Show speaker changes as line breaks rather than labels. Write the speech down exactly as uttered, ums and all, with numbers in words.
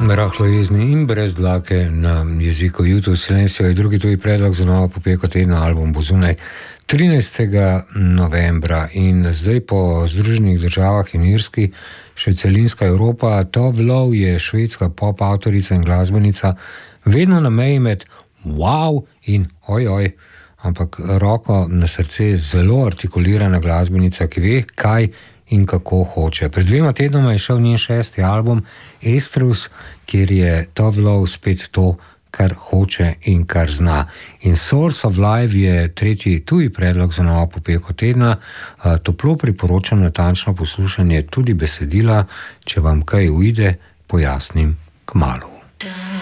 Rahlo jezni in brez dlake na jeziku YouTube Silencio je drugi tuji predlog za novo popeko tedna. Album bo zunaj trinajstega novembra in zdaj po Združenih državah in Irski še celinska Evropa. Tove Lo je švedska pop avtorica in glasbenica, vedno na meji med wow in ojoj, ampak roko na srce zelo artikulirana glasbenica, ki ve, kaj in kako hoče. Pred dvema tednoma je šel njen šesti album Estrus, kjer je Tove Lo spet to, kar hoče in kar zna. In Source of Life je tretji tuji predlog za novo popeko tedna. Toplo priporočam natančno poslušanje tudi besedila, če vam kaj uide, pojasnim kmalu.